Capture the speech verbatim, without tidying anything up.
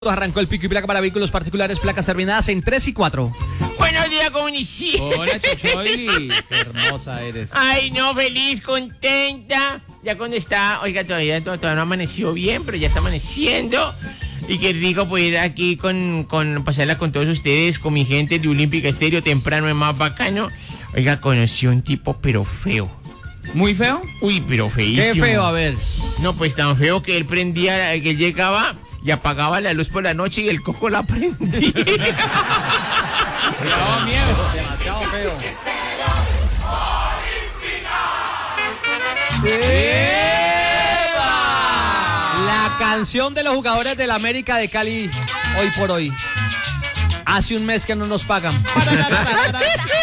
Arrancó el pico y placa para vehículos particulares, placas terminadas en tres y cuatro. Buenos días, comunici. Hola, Chuchoy. Qué hermosa eres. Ay, no, feliz, contenta. Ya cuando está, oiga, todavía, todavía no amaneció bien, pero ya está amaneciendo. Y qué rico poder aquí con, con pasarla con todos ustedes, con mi gente de Olímpica Estéreo, temprano es más bacano. Oiga, conocí a un tipo, pero feo. ¿Muy feo? Uy, pero feísimo. Qué feo, a ver. No, pues tan feo que él prendía, que él llegaba y apagaba la luz por la noche y el coco la prendía. Me daba miedo. Demasiado feo. ¡Eva! La canción de los jugadores del América de Cali, hoy por hoy. Hace un mes que no nos pagan.